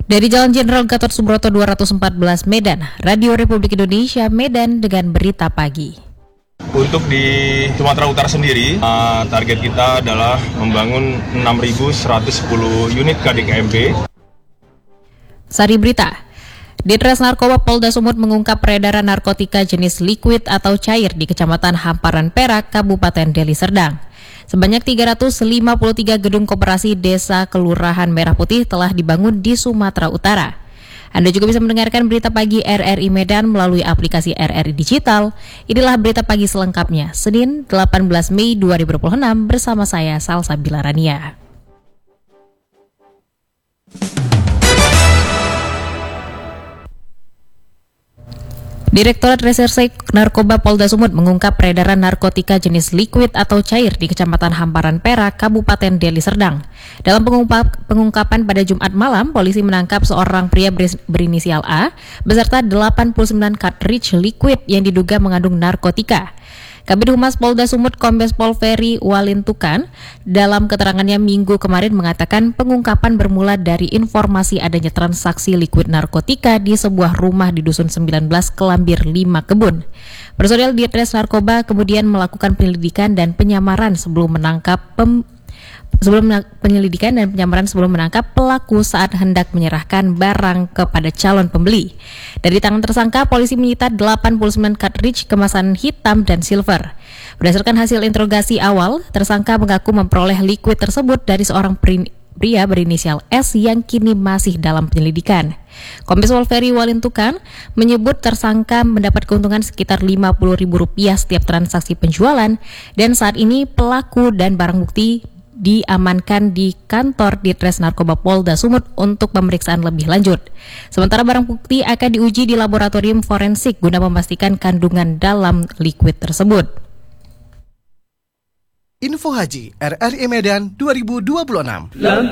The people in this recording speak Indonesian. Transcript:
Dari Jalan Jenderal Gatot Subroto 214 Medan, Radio Republik Indonesia Medan dengan berita pagi. Untuk di Sumatera Utara sendiri, target kita adalah membangun 6.110 unit KDKMP. Sari berita. Ditres Narkoba Polda Sumut mengungkap peredaran narkotika jenis liquid atau cair di Kecamatan Hamparan Perak, Kabupaten Deli Serdang. Sebanyak 353 gedung koperasi desa Kelurahan Merah Putih telah dibangun di Sumatera Utara. Anda juga bisa mendengarkan berita pagi RRI Medan melalui aplikasi RRI Digital. Inilah berita pagi selengkapnya, Senin 18 Mei 2026 bersama saya Salsabila Rania. Direktorat Reserse Narkoba Polda Sumut mengungkap peredaran narkotika jenis liquid atau cair di Kecamatan Hamparan Perak, Kabupaten Deli Serdang. Dalam pengungkapan pada Jumat malam, polisi menangkap seorang pria berinisial A beserta 89 cartridge liquid yang diduga mengandung narkotika. Kabid Humas Polda Sumut Kombes Pol Ferry Walintukan dalam keterangannya Minggu kemarin mengatakan pengungkapan bermula dari informasi adanya transaksi liquid narkotika di sebuah rumah di Dusun 19 Kelambir 5 Kebun. Personel Ditres Narkoba kemudian melakukan penyelidikan dan penyamaran sebelum menangkap pelaku saat hendak menyerahkan barang kepada calon pembeli. Dari tangan tersangka, polisi menyita 89 cartridge kemasan hitam dan silver. Berdasarkan hasil interogasi awal, tersangka mengaku memperoleh liquid tersebut dari seorang pria berinisial S yang kini masih dalam penyelidikan. Kombes Pol Ferry Walintukan menyebut tersangka mendapat keuntungan sekitar Rp50.000 setiap transaksi penjualan dan saat ini pelaku dan barang bukti diamankan di kantor Ditres Narkoba Polda Sumut untuk pemeriksaan lebih lanjut. Sementara barang bukti akan diuji di laboratorium forensik guna memastikan kandungan dalam liquid tersebut. Info Haji RRI Medan 2026.